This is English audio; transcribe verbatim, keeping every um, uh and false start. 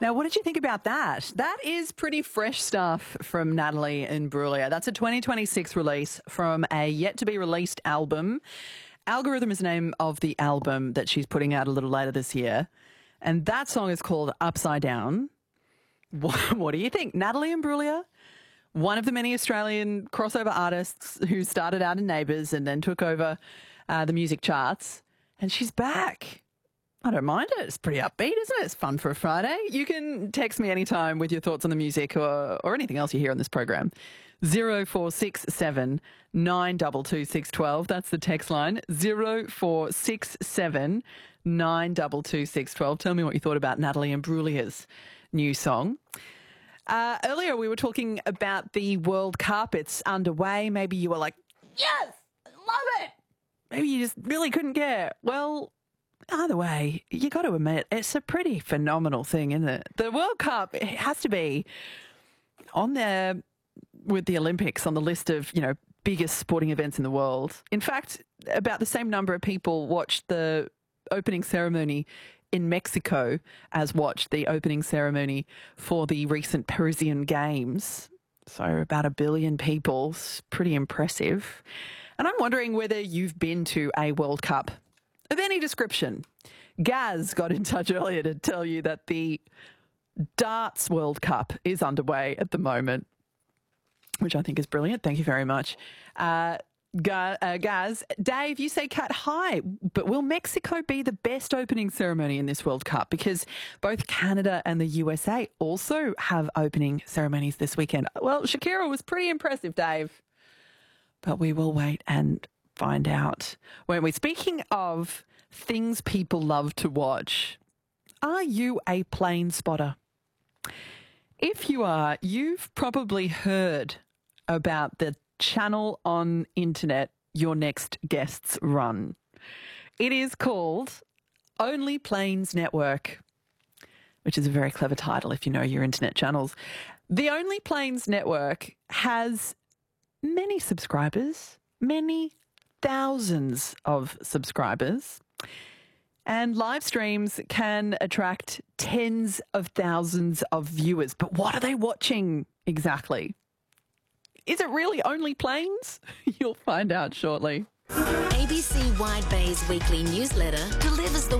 Now, what did you think about that? That is pretty fresh stuff from Natalie Imbruglia. That's a twenty twenty-six release from a yet-to-be-released album. Algorithm is the name of the album that she's putting out a little later this year. And that song is called Upside Down. What, what do you think? Natalie Imbruglia, one of the many Australian crossover artists who started out in Neighbours and then took over uh, the music charts. And she's back. I don't mind it. It's pretty upbeat, isn't it? It's fun for a Friday. You can text me anytime with your thoughts on the music or, or anything else you hear on this program. zero four six seven nine two two six one two. That's the text line. zero four six seven nine two two six one two. Tell me what you thought about Natalie Imbruglia's new song. Uh, earlier we were talking about the World Cup. It's underway. Maybe you were like, yes, love it. Maybe you just really couldn't care. Well, either way, you got to admit, it's a pretty phenomenal thing, isn't it? The World Cup, it has to be on there with the Olympics on the list of, you know, biggest sporting events in the world. In fact, about the same number of people watched the opening ceremony in Mexico as watched the opening ceremony for the recent Parisian Games. So about a billion people. It's pretty impressive. And I'm wondering whether you've been to a World Cup of any description. Gaz got in touch earlier to tell you that the Darts World Cup is underway at the moment, which I think is brilliant. Thank you very much. Uh, Gaz, uh, Gaz, Dave, you say cat high, but will Mexico be the best opening ceremony in this World Cup? Because both Canada and the U S A also have opening ceremonies this weekend. Well, Shakira was pretty impressive, Dave, but we will wait and find out, won't we? Speaking of things people love to watch, are you a plane spotter? If you are, you've probably heard about the channel on internet your next guests run. It is called Only Planes Network, which is a very clever title if you know your internet channels. The Only Planes Network has many subscribers, many thousands of subscribers, and live streams can attract tens of thousands of viewers. But what are they watching exactly? Is it really only planes? You'll find out shortly. A B C Wide Bay's weekly newsletter delivers the